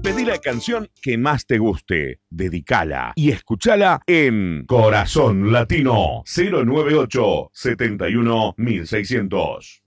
Pedí la canción que más te guste, dedicala y escuchala en Corazón Latino 098 71 1600.